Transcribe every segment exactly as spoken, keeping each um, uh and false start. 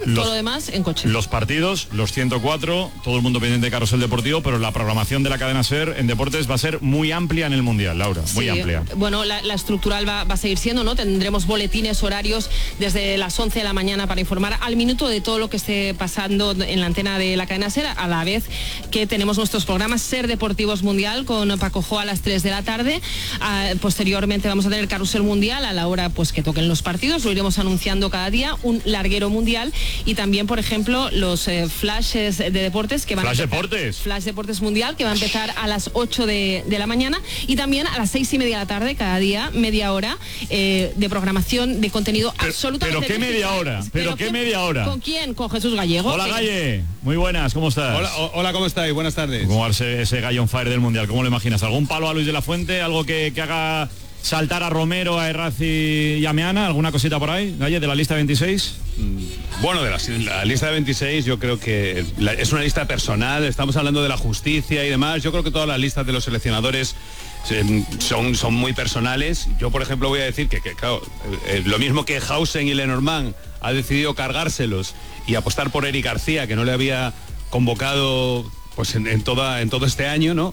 los, todo lo demás en coche. Los partidos, los ciento cuatro, todo el mundo pendiente de Carrusel Deportivo, pero la programación de la cadena SER en deportes va a ser muy amplia en el Mundial, Laura, muy sí, amplia. Bueno, la, la estructural va, va a seguir siendo, ¿no? Tendremos boletines horarios desde las once de la mañana para informar al minuto de todo lo que esté pasando en la antena de la cadena SER, a la vez que tenemos nuestros programas SER Deportivos Mundial con Paco Jo a las tres de la tarde. Ah, posteriormente vamos a tener Carrusel Mundial a la hora pues que toquen los partidos, lo iremos anunciando cada día, un larguero mundial y también, por ejemplo, los eh, flashes de deportes que van Flash a empezar, Deportes. Flash Deportes Mundial, que va a empezar a las ocho de, de la mañana y también a las seis y media de la tarde, cada día, media hora eh, de programación de contenido pero, absolutamente. Pero qué media hora, pero, pero qué media hora. ¿Con quién? Con Jesús Gallego. Hola, Galle, muy buenas, ¿cómo estás? Hola, hola, ¿cómo estáis? Buenas tardes. ¿Cómo va ese, ese Gallo on fire del Mundial? ¿Cómo lo imaginas? ¿Algún palo a Luis de la Fuente? ¿Algo que, que haga saltar a Romero, a Errazi y a Meana? ¿Alguna cosita por ahí, Galle, de la lista veintiséis? Bueno, de la, la lista de veintiséis yo creo que la, es una lista personal, estamos hablando de la justicia y demás. Yo creo que todas las listas de los seleccionadores eh, son, son muy personales. Yo, por ejemplo, voy a decir que, que claro, eh, lo mismo que Hausen y Lenormand ha decidido cargárselos y apostar por Eric García, que no le había convocado pues en, en, toda, en todo este año, ¿no?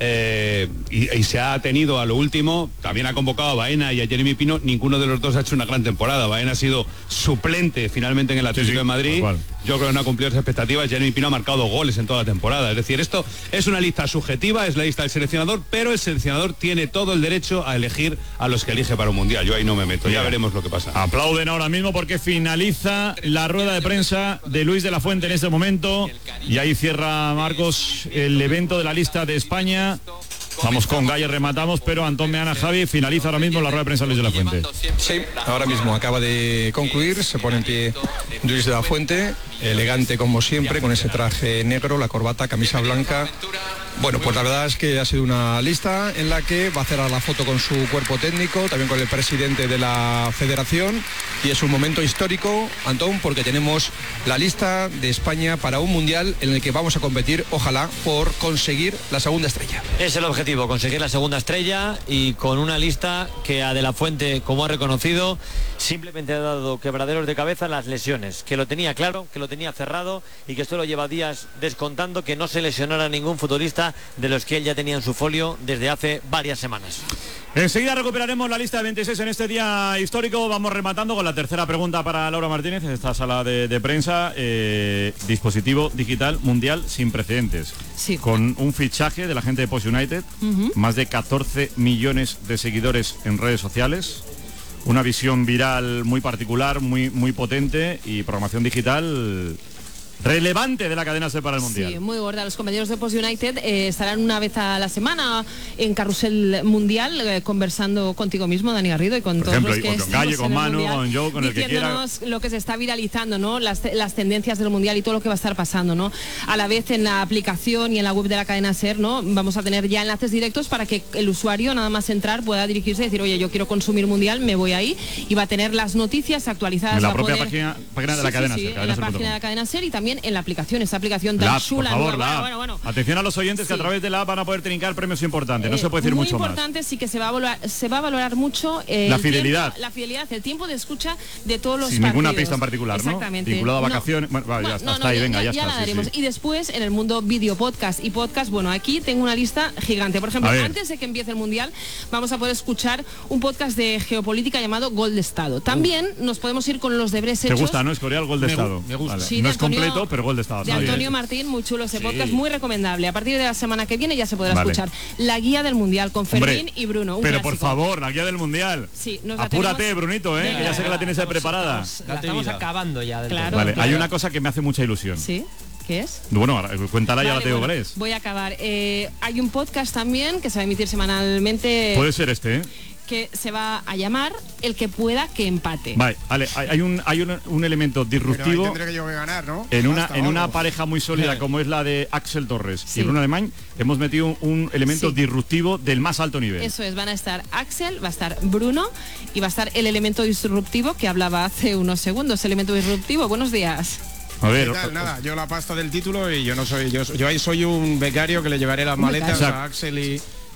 Eh, y, y se ha tenido a lo último, también ha convocado a Baena y a Jeremy Pino. Ninguno de los dos ha hecho una gran temporada. Baena ha sido suplente finalmente en el Atlético sí, sí, de Madrid. Yo creo que no ha cumplido las expectativas. Jeremy Pino ha marcado dos goles en toda la temporada. Es decir, esto es una lista subjetiva, es la lista del seleccionador, pero el seleccionador tiene todo el derecho a elegir a los que elige para un mundial. Yo ahí no me meto, ya, ya veremos lo que pasa. Aplauden ahora mismo porque finaliza la rueda de prensa de Luis de la Fuente en este momento y ahí cierra, Marcos, el evento de la lista de España. Vamos con Galle, rematamos, pero Antón Meana, Javi, finaliza ahora mismo la rueda de prensa Luis de la Fuente. Sí, ahora mismo acaba de concluir, se pone en pie Luis de la Fuente, elegante como siempre, con ese traje negro, la corbata, camisa blanca. Bueno, pues la verdad es que ha sido una lista en la que va a hacer la foto con su cuerpo técnico, también con el presidente de la federación, y es un momento histórico, Antón, porque tenemos la lista de España para un mundial en el que vamos a competir, ojalá, por conseguir la segunda estrella. Es el objetivo, conseguir la segunda estrella, y con una lista que a De la Fuente, como ha reconocido, simplemente ha dado quebraderos de cabeza las lesiones, que lo tenía claro, que lo tenía cerrado y que solo lleva días descontando que no se lesionara ningún futbolista de los que él ya tenía en su folio desde hace varias semanas. Enseguida recuperaremos la lista de veintiséis en este día histórico. Vamos rematando con la tercera pregunta para Laura Martínez en esta sala de, de prensa. Eh, dispositivo digital mundial sin precedentes. Sí. Con un fichaje de la gente de Post United, uh-huh. más de catorce millones de seguidores en redes sociales, una visión viral muy particular, muy, muy potente y programación digital relevante de la cadena SER para el Mundial. Sí, muy gorda. Los compañeros de Post United eh, estarán una vez a la semana en Carrusel Mundial eh, conversando contigo mismo, Dani Garrido, y con Por todos ejemplo, los que con Galle, con Manu, con Joe, con el que quiera. Lo que se está viralizando, ¿no? Las, las tendencias del Mundial y todo lo que va a estar pasando, ¿no? A la vez en la aplicación y en la web de la cadena SER, ¿no? Vamos a tener ya enlaces directos para que el usuario, nada más entrar, pueda dirigirse y decir, oye, yo quiero consumir Mundial, me voy ahí, y va a tener las noticias actualizadas. En la va propia poder... página, página de la sí, cadena sí, sí, SER. en la página de la cadena SER y también en la aplicación. Esta aplicación tan la, chula. Por favor, nueva. la Bueno, bueno, bueno. Atención a los oyentes sí. que a través de la app van a poder trincar premios importantes. No eh, se puede decir muy mucho más. Muy importante, sí que se va a valorar, se va a valorar mucho eh, la el fidelidad. Tiempo, la fidelidad, el tiempo de escucha de todos los Sin partidos. ninguna pista en particular, Exactamente. ¿no? Vinculado a no. vacaciones. Bueno, vale, ya está, no, está no, ahí, ya, venga, ya, ya, ya ya está. la daremos. Sí, sí. Y después, en el mundo video podcast y podcast, bueno, aquí tengo una lista gigante. Por ejemplo, antes de que empiece el Mundial, vamos a poder escuchar un podcast de geopolítica llamado Gol de Estado. También uh. nos podemos ir con los deberes hechos. ¿Te gusta, no? Escorial, Gol de me, Estado. Me gusta. Vale. Sí, no es Antonio, completo, pero Gol de Estado. De Antonio bien. Martín, muy chulo ese podcast, sí. muy recomendable. A partir de la semana que viene ya se podrá vale. escuchar la guía del Mundial con Fermín Hombre, y Bruno. Un pero clásico. por favor, la guía del Mundial. Sí, nos Apúrate, tenemos... Brunito, ¿eh? que ya sé que la tienes ahí preparada. Estamos, la estamos acabando ya. Del claro, vale, claro. Hay una cosa que me hace mucha ilusión. Sí. ¿Qué es? Bueno, cuéntala, vale, ya la te digo bueno, cuál es. Voy a acabar. Eh, hay un podcast también que se va a emitir semanalmente. Puede ser este, ¿eh? Que se va a llamar El que pueda que empate. Vale, vale, hay un hay un, un elemento disruptivo. Pero tendré que yo ganar, ¿no? En una en una pareja muy sólida como es la de Axel Torres sí. y Bruno Alemán, hemos metido un, un elemento sí. disruptivo del más alto nivel. Eso es, van a estar Axel, va a estar Bruno y va a estar el elemento disruptivo que hablaba hace unos segundos. Elemento disruptivo, buenos días. A ver, ¿qué tal? Nada, yo la pasta del título y yo no soy yo, yo ahí soy un becario que le llevaré las maletas a Axel y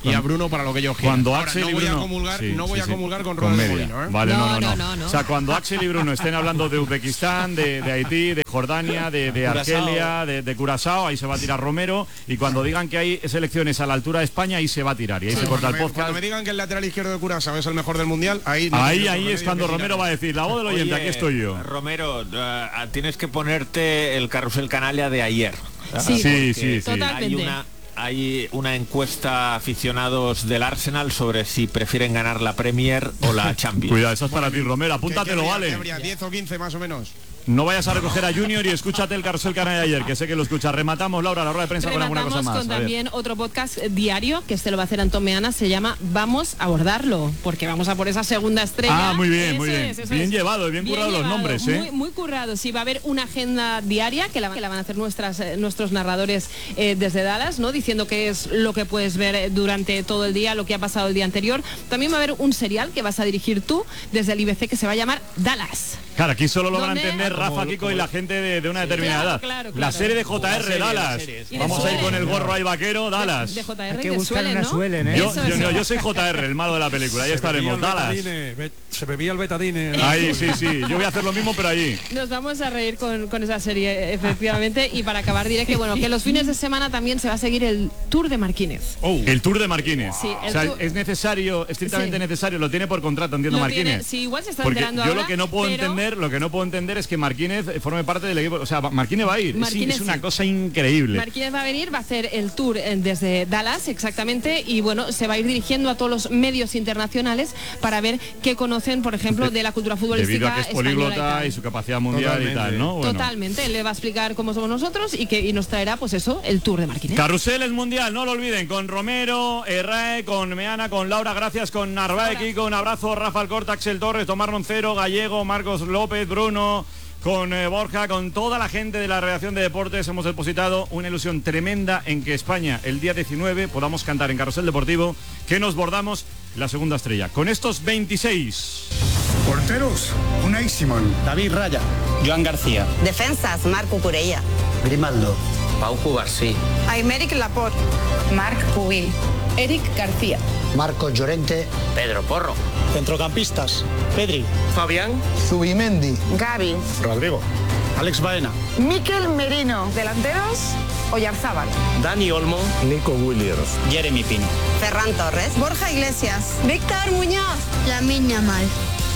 y a Bruno para lo que yo quiera. Cuando Ahora, Axel no y voy Bruno, a comulgar, sí, no voy sí, a sí, comulgar con con Rueda de media. Molino, ¿eh? Vale, no No, no, no, no, no, no. O sea, cuando Axel y Bruno estén hablando de Uzbekistán, de, de Haití, de Jordania, de, de Argelia, de, de Curazao, ahí se va a tirar Romero, y cuando digan que hay selecciones a la altura de España, ahí se va a tirar, y ahí Sí, se corta el cuando me- podcast. Cuando me digan que el lateral izquierdo de Curazao es el mejor del mundial, ahí no Ahí, tengo ahí otro es remedio cuando que Romero tirar. va a decir, la voz del oyente, Oye, aquí estoy yo. Romero, eh, tienes que ponerte el carrusel canalla de ayer. Sí, Sí, sí, sí. totalmente. Hay una, hay una encuesta aficionados del Arsenal sobre si prefieren ganar la Premier o la Champions. Cuidado, eso es para ti, Romero, ¿Qué- apúntatelo, qué habría- vale. qué habría? ¿diez o quince más o menos? No vayas a recoger a Junior y escúchate el carrusel canal de ayer, que sé que lo escuchas. Rematamos, Laura, la rueda de prensa con alguna cosa Rematamos más. con A ver. también otro podcast diario, que este lo va a hacer Antón Meana, se llama Vamos a abordarlo, porque vamos a por esa segunda estrella. Ah, muy bien, Eso muy bien. es, eso Bien es. llevado, bien currado los llevado, nombres, ¿eh? Muy, muy currado, sí, va a haber una agenda diaria que la, que la van a hacer nuestras, eh, nuestros narradores eh, desde Dallas, ¿no? Diciendo qué es lo que puedes ver eh, durante todo el día, lo que ha pasado el día anterior. También va a haber un serial que vas a dirigir tú desde el I B C que se va a llamar Dallas. Claro, aquí solo lo van a ¿Dónde? entender Ah, Rafa, Kiko y la gente de, de una determinada Claro, edad. claro, La claro. serie de J R, serie, la Dallas. serie, sí. Y de Vamos a ir Suelen. con el gorro ahí vaquero, Dallas. De J R, Hay que de buscar Suelen, una ¿no? Suelen, ¿eh? Yo, Eso yo, es. no, yo soy J R, el malo de la película, ahí estaremos, Dallas. Se bebía el betadine. Ahí, sí, sí, yo voy a hacer lo mismo, pero allí. Nos vamos a reír con, con esa serie, efectivamente. Y para acabar diré que bueno, que los fines de semana también se va a seguir el Tour de Marquínez. El Tour de Marquínez. Sí, el o sea, tour- es necesario, estrictamente Sí. necesario, lo tiene por contrato, entiendo, Lo Marquínez. tiene- sí, igual se está Porque enterando yo ahora, lo que no puedo pero- entender, lo que no puedo entender es que Marquínez forme parte del equipo, o sea, Marquínez va a ir. Es- Marquínez es una sí. cosa increíble. Marquínez va a venir, va a hacer el tour eh, desde Dallas, exactamente, y bueno, se va a ir dirigiendo a todos los medios internacionales para ver qué conocen, por ejemplo, de la cultura futbolística Debido a que es española y políglota tal. y, su capacidad mundial y tal, ¿no? Bueno. Totalmente, él le va a explicar cómo somos nosotros y que y nos traerá, pues eso, el tour de Marquínez. Carrusel es mundial, no lo olviden, con Romero, Errae, con Meana, con Laura, gracias, con Narváez, Kiko, un abrazo, Rafa Alcorta, Axel Torres, Tomás Roncero, Gallego, Marcos López, Bruno, con eh, Borja, con toda la gente de la redacción de deportes. Hemos depositado una ilusión tremenda en que España, el día diecinueve, podamos cantar en Carrusel Deportivo que nos bordamos la segunda estrella. Con estos veintiséis. Porteros, Unai Simón. David Raya. Joan García. Defensas, Marc Cucurella. Grimaldo. Pau Cubarsí. Aymeric Laporte. Marc Pubil. Eric García. Marcos Llorente. Pedro Porro. Centrocampistas. Pedri. Fabián. Zubimendi. Gavi. Rodrigo. Alex Baena. Mikel Merino. Delanteros, Oyarzábal. Dani Olmo. Nico Williams. Jeremy Pino. Ferran Torres. Borja Iglesias. Víctor Muñoz. Lamine Yamal.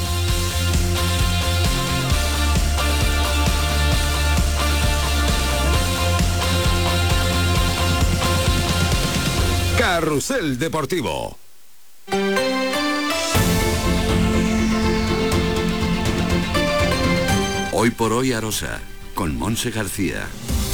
Carrusel Deportivo. Hoy por hoy Arosa, con Monse García.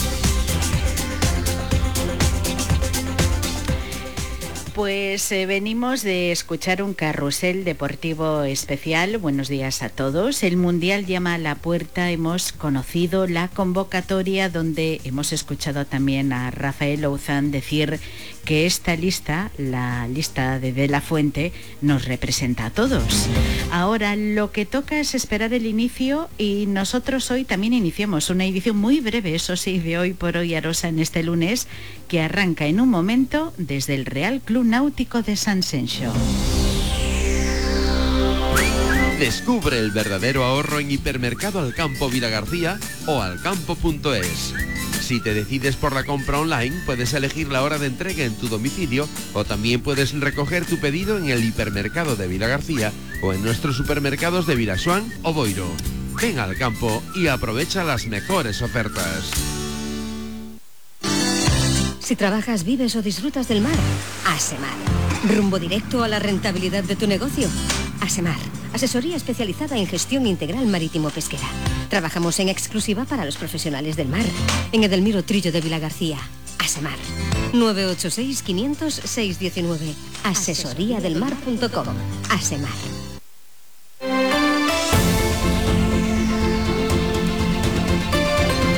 Pues eh, venimos de escuchar un carrusel deportivo especial. Buenos días a todos. El Mundial llama a la puerta. Hemos conocido la convocatoria donde hemos escuchado también a Rafael Ouzán decir que esta lista, la lista de De La Fuente, nos representa a todos. Ahora lo que toca es esperar el inicio y nosotros hoy también iniciamos una edición muy breve, eso sí, de Hoy por Hoy Arosa en este lunes, que arranca en un momento desde el Real Club Náutico de Sanxenxo. Descubre el verdadero ahorro en Hipermercado Alcampo Vilagarcía o alcampo punto es. Si te decides por la compra online, puedes elegir la hora de entrega en tu domicilio o también puedes recoger tu pedido en el hipermercado de Vilagarcía o en nuestros supermercados de Vilaxuán o Boiro. Ven al campo y aprovecha las mejores ofertas. Si trabajas, vives o disfrutas del mar, Asemar. Rumbo directo a la rentabilidad de tu negocio. Asemar, asesoría especializada en gestión integral marítimo-pesquera. Trabajamos en exclusiva para los profesionales del mar. En Edelmiro Trillo de Vilagarcía. Asemar. nueve ocho seis, quinientos, seiscientos diecinueve. asesoría del mar punto com. Asemar.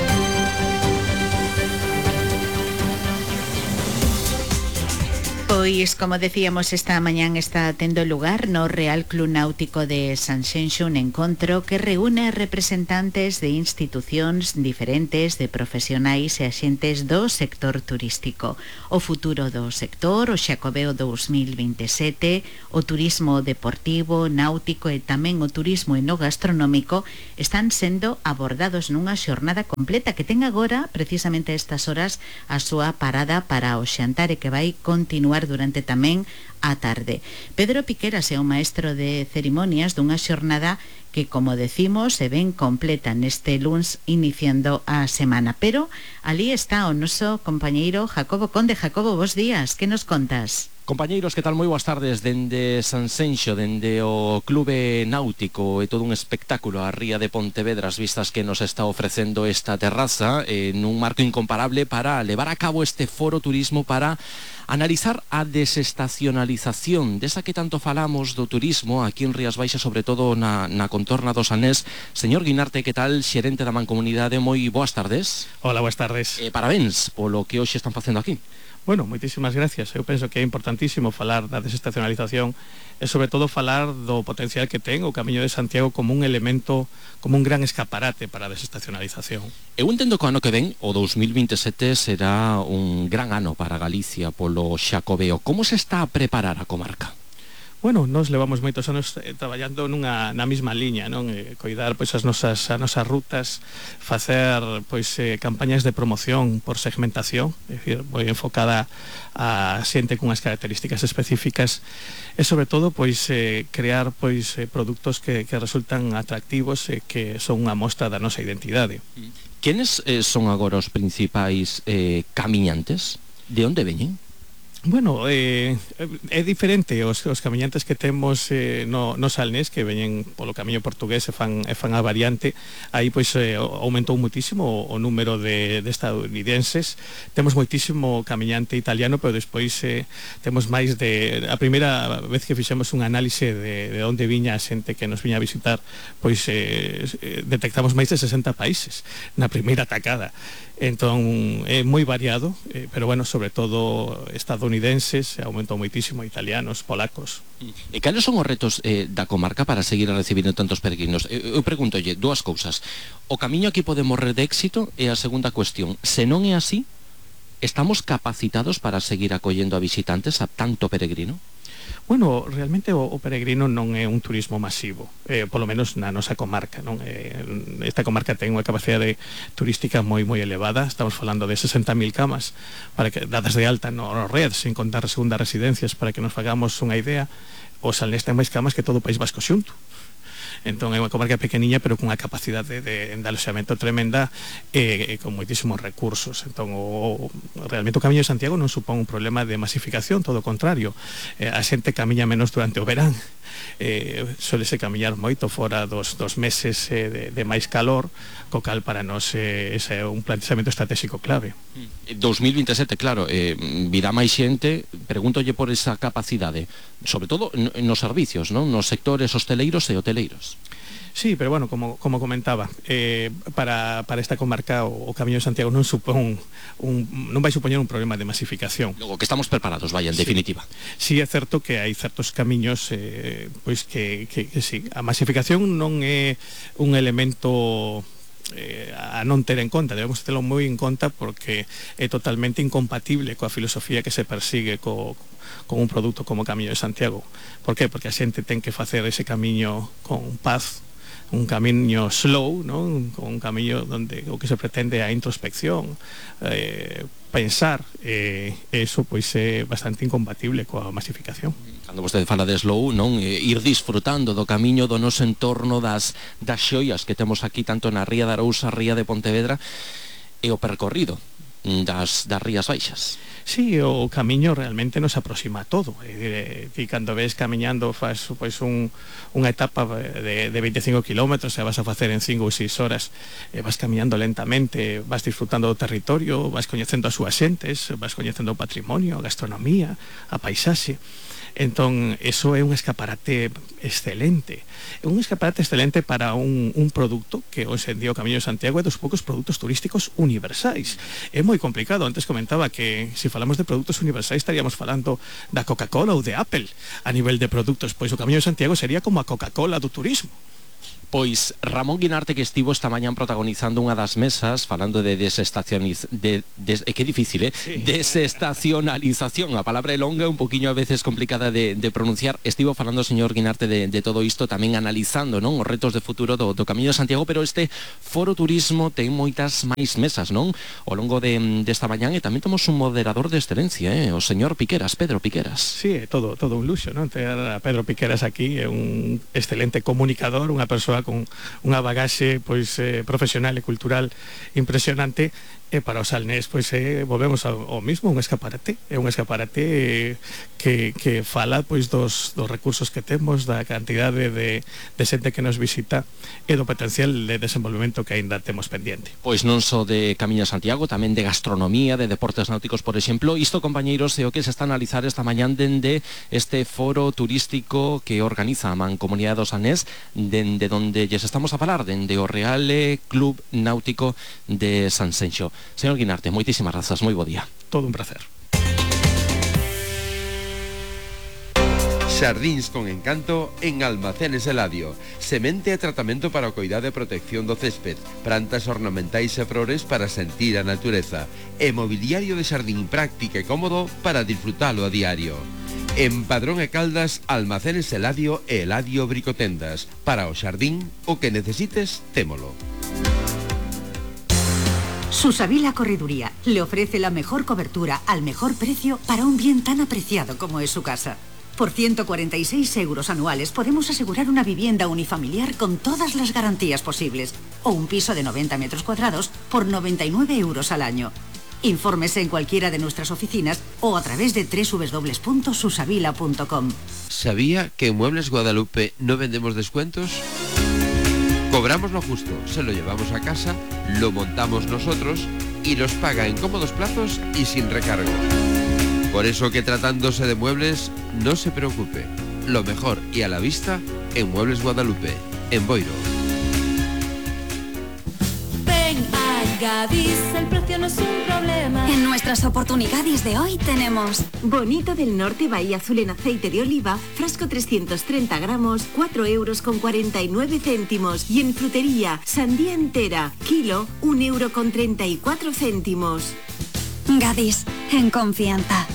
Hoy Pois, como decíamos, esta mañán está tendo lugar no Real Club Náutico de Sanxenxo un encontro que reúne representantes de institucións diferentes, de profesionais e axentes do sector turístico. O futuro do sector, o Xacobeo dous mil vinte e sete, o turismo deportivo, náutico e tamén o turismo enogastronómico están sendo abordados nunha xornada completa que ten agora, precisamente a estas horas, a súa parada para o xantar e que vai continuar durante tamén a tarde. Pedro Piqueras é un maestro de cerimonias dunha xornada que, como decimos, se ven completa neste luns iniciando a semana. Pero ali está o noso compañeiro Jacobo Conde. Jacobo, bos días, que nos contas? Compañeiros, que tal? Moi boas tardes. Dende Sanxenxo, dende o Clube Náutico, é todo un espectáculo a ría de Pontevedra, as vistas que nos está ofrecendo esta terraza, en un marco incomparable para levar a cabo este foro turismo, para analizar a desestacionalización desa que tanto falamos do turismo aquí en Rías Baixas, sobre todo na, na contorna do Sanés. Señor Guinarte, que tal? Xerente da Mancomunidade, moi boas tardes. Hola, boas tardes. Eh, parabéns polo que hoxe están facendo aquí. Bueno, moitísimas gracias. Eu penso que é importantísimo falar da desestacionalización e sobre todo falar do potencial que ten o Camiño de Santiago como un elemento, como un gran escaparate para a desestacionalización. Eu entendo que o ano que ven, o dous mil vinte e sete, será un gran ano para Galicia polo Xacobeo. Como se está a preparar a comarca? Bueno, nos levamos moitos anos eh, traballando nunha, na mesma liña, non? Eh, coidar pois as nosas, as nosas rutas, facer pois eh, campañas de promoción por segmentación, é dicir, moi enfocada a xente cunhas características específicas e sobre todo pois eh, crear pois eh, produtos que, que resultan atractivos e que son unha mostra da nosa identidade. Quenes eh, son agora os principais eh, camiñantes? De onde veñen? Bueno, eh, é diferente os, os camiñantes que temos eh, no, no Salnés, que veñen polo camiño portugués e fan, e fan a variante. Aí pois eh, aumentou muitísimo o, o número de, de estadounidenses. Temos moitísimo camiñante italiano, pero despois eh, temos máis de... A primeira vez que fixemos un análise de, de onde viña a xente que nos viña a visitar, pois eh, detectamos máis de sesenta países na primeira atacada. Entón é moi variado, eh, pero bueno, sobre todo estadounidenses, aumentou moitísimo, italianos, polacos. E cales son os retos eh, da comarca para seguir recibindo tantos peregrinos? Eu, eu pregúntolle dúas cousas. O camiño aquí pode morrer de éxito, e a segunda cuestión, se non é así, estamos capacitados para seguir acollendo a visitantes, a tanto peregrino? Bueno, realmente o, o peregrino non é un turismo masivo, eh, polo menos na nosa comarca, non? Eh, esta comarca ten unha capacidade turística moi moi elevada, estamos falando de sesenta mil camas para que, dadas de alta no, no red, sin contar segundas residencias, para que nos fagamos unha idea. O Salnés ten máis camas que todo o País Vasco xunto. Entón é unha comarca pequeniña, pero cunha capacidade de, de aloxamento tremenda e, e con moitísimos recursos. Entón o, realmente o Camiño de Santiago non supón un problema de masificación, todo o contrario. Eh, a xente camiña menos durante o verán, eh, solese camiñar moito fora dos, dos meses eh, de, de máis calor, co cal para nós eh, ese é un planteamento estratégico clave. dous mil vinte e sete, claro, eh, virá máis xente. Pregúntolle por esa capacidade, sobre todo nos servicios, non? Nos sectores hosteleiros e hoteleiros. Sí, pero bueno, como, como comentaba, eh, para, para esta comarca o, o Camiño de Santiago non supón un, non vai supoñer un problema de masificación. Logo que estamos preparados, vaya, en sí. definitiva. Sí, é certo que hai certos camiños eh, pois que, que, que sí, a masificación non é un elemento eh, a non ter en conta, debemos terlo moi en conta, porque é totalmente incompatible coa filosofía que se persigue co, con un produto como Camiño de Santiago. Por qué? Porque a xente ten que facer ese camiño con paz, un camiño slow, non? Un camiño onde o que se pretende é a introspección, eh, pensar, e eh, eso pois é bastante incompatible coa masificación. Cando vostede fala de slow, non? Eh, ir disfrutando do camiño do noso entorno, das, das xoias que temos aquí, tanto na Ría de Arousa, Ría de Pontevedra, e o percorrido das, das Rías Baixas. Sí, o camiño realmente nos aproxima a todo. E, e cando ves camiñando faz pois un, unha etapa de, de veinticinco kilómetros e vas a facer en cinco ou seis horas, e vas camiñando lentamente, vas disfrutando do territorio, vas coñecendo as súas xentes, vas coñecendo o patrimonio, a gastronomía, a paisaxe. Entón, eso é un escaparate excelente. É un escaparate excelente para un, un produto que hoxe en día o Camiño de Santiago é dos poucos produtos turísticos universais. É moi complicado. Antes comentaba que se falamos de produtos universais estaríamos falando da Coca-Cola ou de Apple. A nivel de produtos, pois o Camiño de Santiago sería como a Coca-Cola do turismo. Pois Ramón Guinarte, que estivo esta mañán protagonizando unha das mesas falando de desestacionaliz... de, de, é que difícil, eh? Sí. Desestacionalización, a palabra é longa, un poquinho a veces complicada de, de pronunciar. Estivo falando o señor Guinarte de, de todo isto, tamén analizando, non, os retos de futuro do, do Camiño de Santiago, pero este Foro Turismo ten moitas máis mesas, non? Ao longo de, desta mañán, e tamén temos un moderador de excelencia, eh? O señor Piqueras, Pedro Piqueras. Sí, é todo, todo un luxo, non? Ter a Pedro Piqueras aquí é un excelente comunicador, unha persoa con unha bagaxe pois eh, profesional e cultural impresionante. E para os salnés, pois eh, volvemos ao, ao mismo, un escaparate, é un escaparate eh, que, que fala pois dos, dos recursos que temos, da cantidade de, de xente que nos visita e do potencial de desenvolvemento que aínda temos pendiente. Pois non só de Camiño de Santiago, tamén de gastronomía, de deportes náuticos, por exemplo. Isto, compañeiros, é o que se está a analizar esta mañán dende este foro turístico que organiza a Mancomunidade do Salnés, dende donde lles estamos a falar, dende o Real Club Náutico de Sanxenxo. Señor Guinarte, moitísimas grazas, moi bo día. Todo un placer. Xardíns con encanto en Almacenes Eladio. Semente e tratamento para o cuidado e protección do césped, plantas ornamentais e flores para sentir a natureza, e mobiliario de xardín práctico e cómodo para disfrutalo a diario. En Padrón e Caldas, Almacenes Eladio e Eladio Bricotendas. Para o xardín, o que necesites, témolo. Susavila Correduría le ofrece la mejor cobertura al mejor precio para un bien tan apreciado como es su casa. Por ciento cuarenta y seis euros anuales podemos asegurar una vivienda unifamiliar con todas las garantías posibles o un piso de noventa metros cuadrados por noventa y nueve euros al año. Infórmese en cualquiera de nuestras oficinas o a través de doble u doble u doble u punto susavila punto com. ¿Sabía que en Muebles Guadalupe no vendemos descuentos? Cobramos lo justo, se lo llevamos a casa, lo montamos nosotros y los paga en cómodos plazos y sin recargo. Por eso que tratándose de muebles, no se preocupe. Lo mejor y a la vista en Muebles Guadalupe, en Boiro. Ven a Gadis, el precio no es un problema. En nuestras oportunidades de hoy tenemos Bonito del Norte Bahía Azul en aceite de oliva, frasco trescientos treinta gramos, cuatro euros con cuarenta y nueve céntimos. Y en frutería, sandía entera, kilo, un euro con treinta y cuatro céntimos. Gadis, en confianza.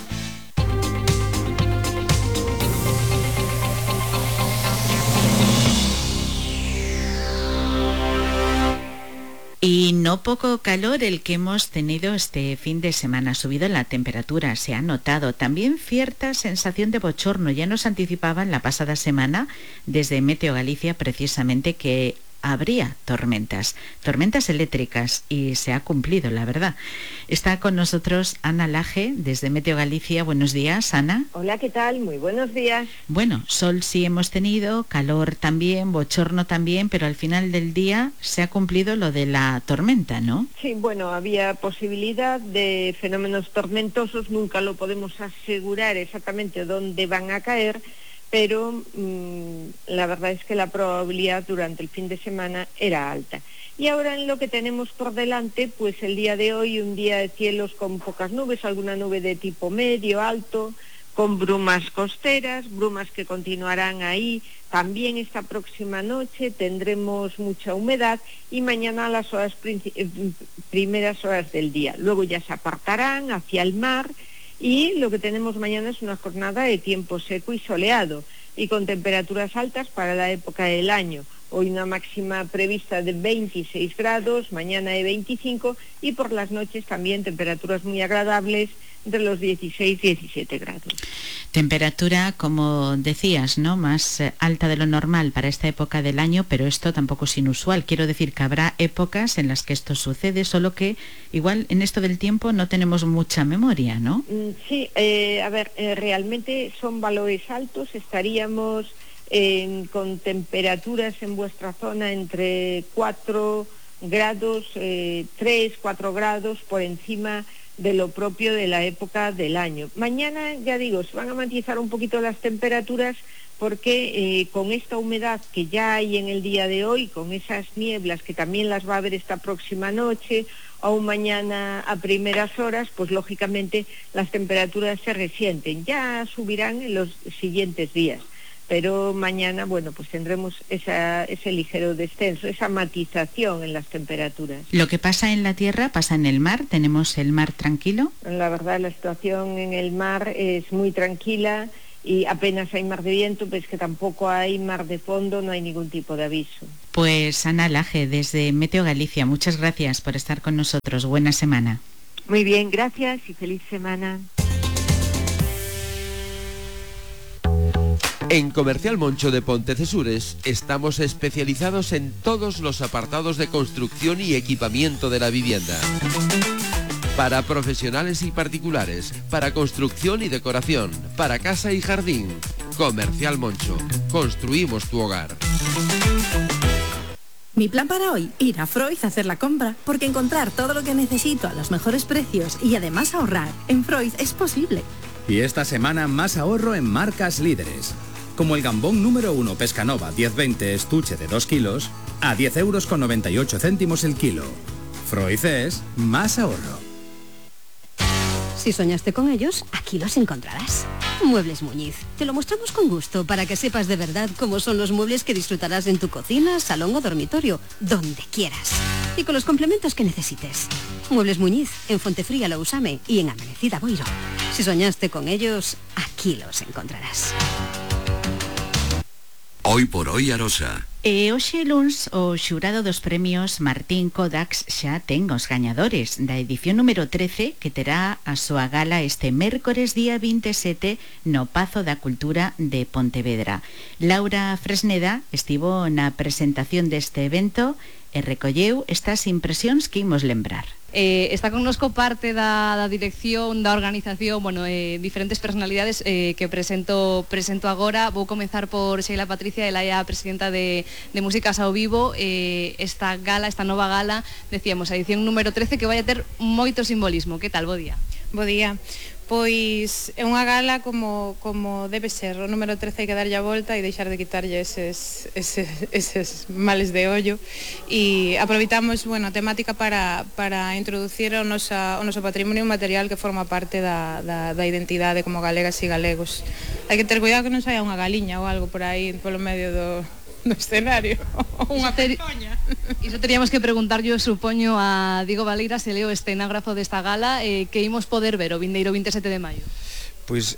Y no poco calor el que hemos tenido este fin de semana. Ha subido la temperatura, se ha notado. También cierta sensación de bochorno. Ya nos anticipaban la pasada semana desde Meteo Galicia precisamente que habría tormentas, tormentas eléctricas, y se ha cumplido, la verdad. Está con nosotros Ana Laje desde Meteo Galicia. Buenos días, Ana. Hola, ¿qué tal? Muy buenos días. Bueno, sol sí hemos tenido, calor también, bochorno también, pero al final del día se ha cumplido lo de la tormenta, ¿no? Sí, bueno, había posibilidad de fenómenos tormentosos, nunca lo podemos asegurar exactamente dónde van a caer, pero mmm, la verdad es que la probabilidad durante el fin de semana era alta. Y ahora en lo que tenemos por delante, pues el día de hoy, un día de cielos con pocas nubes, alguna nube de tipo medio, alto, con brumas costeras, brumas que continuarán ahí. También esta próxima noche tendremos mucha humedad y mañana a las horas primeras horas del día. Luego ya se apartarán hacia el mar. Y lo que tenemos mañana es una jornada de tiempo seco y soleado y con temperaturas altas para la época del año. Hoy una máxima prevista de veintiséis grados, mañana de veinticinco y por las noches también temperaturas muy agradables entre los dieciséis y diecisiete grados. Temperatura, como decías, ¿no?, más alta de lo normal para esta época del año, pero esto tampoco es inusual. Quiero decir que habrá épocas en las que esto sucede, solo que igual en esto del tiempo no tenemos mucha memoria, ¿no? Sí, eh, a ver, eh, realmente son valores altos. Estaríamos eh, con temperaturas en vuestra zona entre cuatro grados, eh, tres, cuatro grados por encima de lo propio de la época del año. Mañana, ya digo, se van a matizar un poquito las temperaturas porque eh, con esta humedad que ya hay en el día de hoy, con esas nieblas que también las va a haber esta próxima noche, aún mañana a primeras horas, pues lógicamente las temperaturas se resienten, ya subirán en los siguientes días, pero mañana, bueno, pues tendremos esa, ese ligero descenso, esa matización en las temperaturas. Lo que pasa en la tierra pasa en el mar, tenemos el mar tranquilo. La verdad, la situación en el mar es muy tranquila y apenas hay mar de viento, pues que tampoco hay mar de fondo, no hay ningún tipo de aviso. Pues Ana Laje, desde Meteo Galicia, muchas gracias por estar con nosotros. Buena semana. Muy bien, gracias y feliz semana. En Comercial Moncho de Pontecesures estamos especializados en todos los apartados de construcción y equipamiento de la vivienda. Para profesionales y particulares, para construcción y decoración, para casa y jardín. Comercial Moncho. Construimos tu hogar. Mi plan para hoy, ir a Freud a hacer la compra, porque encontrar todo lo que necesito a los mejores precios y además ahorrar en Freud es posible. Y esta semana más ahorro en marcas líderes. Como el gambón número uno Pescanova diez veinte estuche de dos kilos a diez euros con noventa y ocho céntimos el kilo. Freud es más ahorro. Si soñaste con ellos, aquí los encontrarás. Muebles Muñiz. Te lo mostramos con gusto para que sepas de verdad cómo son los muebles que disfrutarás en tu cocina, salón o dormitorio, donde quieras. Y con los complementos que necesites. Muebles Muñiz, en Fontefría Lousame y en Amanecida Boiro. Si soñaste con ellos, aquí los encontrarás. Hoy por hoy Arosa. E hoxe luns o xurado dos premios Martín Kodax xa ten os gañadores da edición número trece que terá a súa gala este mércores día vinte e sete no Pazo da Cultura de Pontevedra. Laura Fresneda estivo na presentación deste evento e recolleu estas impresións que imos lembrar. Eh, está connosco parte da, da dirección, da organización, bueno, eh, diferentes personalidades eh, que presento presento agora. Vou comenzar por Sheila Patricia, ela é a presidenta de, de Músicas ao Vivo. Eh, esta gala, esta nova gala, decíamos, a edición número trece, que vai a ter moito simbolismo. Que tal? Bo día. Bo día. Pois é unha gala como, como debe ser. O número trece hai que darlle a volta e deixar de quitarlle eses, eses, eses males de ollo. E aproveitamos, bueno, a temática para, para introducir o, nosa, o noso patrimonio material que forma parte da, da, da identidade como galegas e galegos. Hai que ter cuidado que non saia unha galiña ou algo por aí polo medio do... no escenario, unha pezoña. Iso teríamos que preguntar, yo supoño, a Diego Valeira, se leo escenógrafo desta gala, eh, que imos poder ver o vindeiro vinte e sete de maio. Pois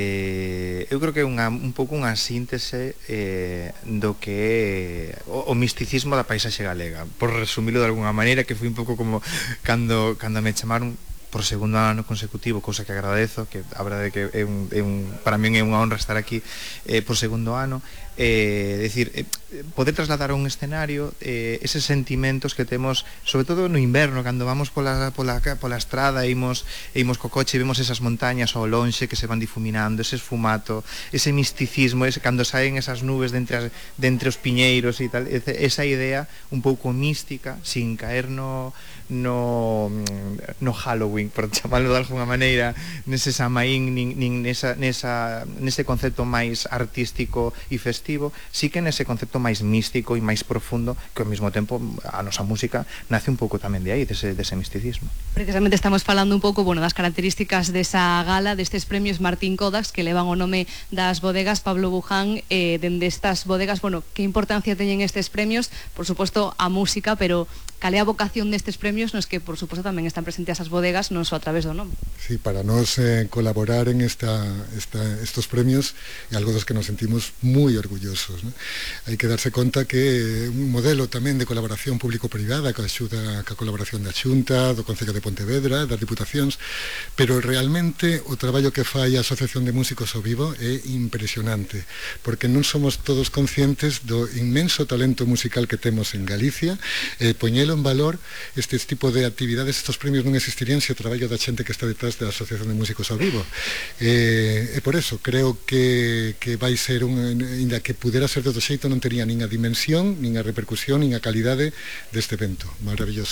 eh, eu creo que é unha, un pouco unha síntese eh, do que é o, o misticismo da paisaxe galega, por resumilo de alguna maneira, que foi un pouco como cando, cando me chamaron por segundo ano consecutivo, cousa que agradezo, que a verdade que é un, é un, para min é unha honra estar aquí eh, por segundo ano. Eh, decir, eh, poder trasladar a un escenario eh, eses sentimentos que temos, sobre todo no inverno, cando vamos pola, pola, pola estrada e imos, e imos co coche e vemos esas montañas ao lonxe que se van difuminando, ese esfumato, ese misticismo, ese, cando saen esas nubes de entre, as, de entre os piñeiros e tal, esa idea un pouco mística, sin caer no, no, no Halloween, por chamarlo de alguna maneira, nese Samaín, nin, nin nesa, nesa, nese concepto máis artístico e festivo, sí que nese concepto máis místico e máis profundo, que ao mesmo tempo a nosa música nace un pouco tamén de aí, dese, dese misticismo. Precisamente estamos falando un pouco, bueno, das características desa gala, destes premios Martín Kodax, que levan o nome das bodegas Pablo Buján. Eh, dende estas bodegas, bueno, que importancia teñen estes premios? Por suposto a música, pero cal é a vocación destes premios nos que, por suposto, tamén están presentes as bodegas, non só a través do nome. Sí, para nos eh, colaborar en esta, esta, estos premios é algo dos que nos sentimos moi orgullosos, ¿no? Hai que darse conta que un modelo tamén de colaboración público-privada que axuda ca colaboración da Xunta, do Concello de Pontevedra, das Diputacións, pero realmente o traballo que fai a Asociación de Músicos ao Vivo é impresionante, porque non somos todos conscientes do inmenso talento musical que temos en Galicia. eh, poñelo en valor, este tipo de actividades, estos premios non existirían se o traballo da xente que está detrás da Asociación de Músicos ao Vivo. Eh, e por eso creo que, que vai ser un, ainda que pudera ser de outro xeito, non tería nin a dimensión, nin a repercusión, nin a calidade deste evento maravilloso.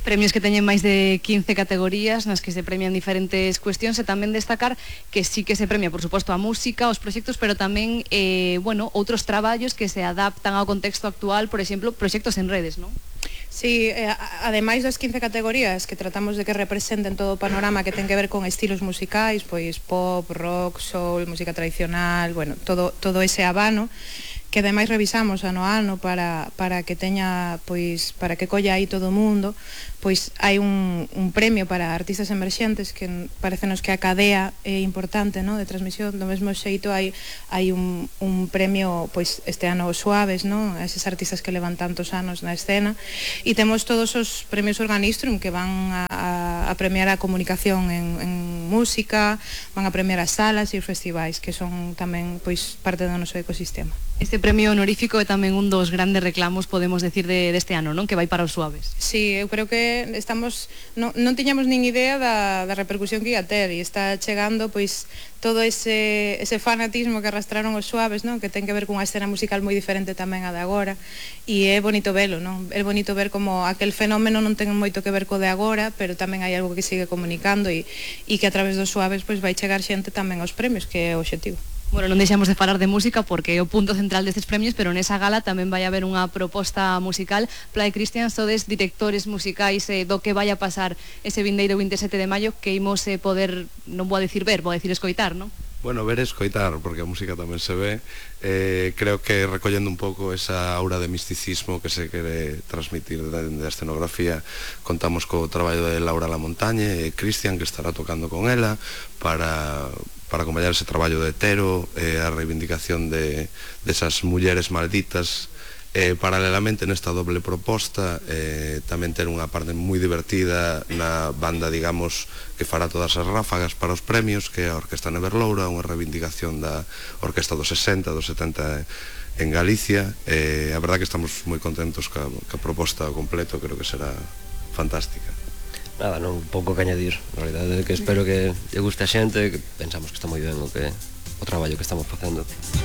premios que teñen máis de quince categorías nas que se premian diferentes cuestións, e tamén destacar que sí que se premia, por suposto, a música, os proxectos, pero tamén, eh, bueno, outros traballos que se adaptan ao contexto actual, por exemplo, proxectos en redes, non? Sí, eh, ademais das quince categorías que tratamos de que representen todo o panorama que ten que ver con estilos musicais, pois pop, rock, soul, música tradicional, bueno, todo, todo ese abano, que ademais revisamos ano a ano para, para que teña, pois, para que colla aí todo o mundo, pois hai un, un premio para artistas emerxentes que parecenos que a cadea é importante, no, de transmisión. Do mesmo xeito hai, hai un, un premio, pois, este ano Suaves, no, a eses artistas que levan tantos anos na escena, e temos todos os premios Organistrum que van a, a, a premiar a comunicación en, en música, van a premiar as salas e os festivais, que son tamén, pois, parte do noso ecosistema. Este premio honorífico é tamén un dos grandes reclamos, podemos decir, de, deste ano, non? Que vai para os Suaves. Sí, eu creo que estamos, non, non tiñamos nin idea da, da repercusión que ia ter, e está chegando, pois, todo ese, ese fanatismo que arrastraron os Suaves, non? Que ten que ver cunha escena musical moi diferente tamén a de agora, e é bonito velo, non? É bonito ver como aquel fenómeno non ten moito que ver co de agora, pero tamén hai algo que sigue comunicando, e, e que a través dos Suaves, pois, vai chegar xente tamén aos premios, que é o obxectivo. Bueno, non deixamos de falar de música porque é o punto central destes premios, pero nesa gala tamén vai haber unha proposta musical. Play Christian, sodes directores musicais eh, do que vai a pasar ese vindeiro vinte e sete de maio, que imos eh, poder, non vou a decir ver, vou a decir escoitar, non? Bueno, ver e escoitar, porque a música tamén se ve. eh, Creo que recollendo un pouco esa aura de misticismo que se quere transmitir da escenografía, contamos co traballo de Laura Lamontañe e Christian, que estará tocando con ela para... para acompañar ese traballo de Tero, eh, a reivindicación de desas mulleres malditas. Eh, paralelamente nesta doble proposta eh, tamén ter unha parte moi divertida na banda, digamos, que fará todas as ráfagas para os premios, que é a Orquesta Neverloura, unha reivindicación da Orquesta dos sesenta, dos setenta en Galicia. Eh, a verdad que estamos moi contentos ca, ca proposta ao completo, creo que será fantástica. Nada, non pouco que añadir. Na realidade é que espero que lle guste a xente, que pensamos que está moi ben o que o traballo que estamos facendo.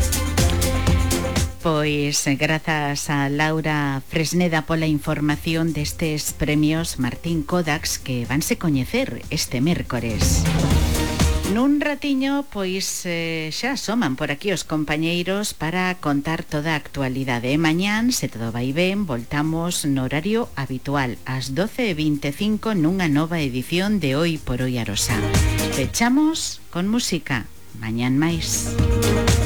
Pois grazas a Laura Fresneda pola información destes premios Martín Kodaks que vanse coñecer este mércores. Nun ratiño, pois eh, xa asoman por aquí os compañeiros para contar toda a actualidade. E mañán, se todo vai ben, voltamos no horario habitual, ás doce e vinte e cinco, nunha nova edición de Hoy por Hoy Arosa. Fechamos con música. Mañán máis.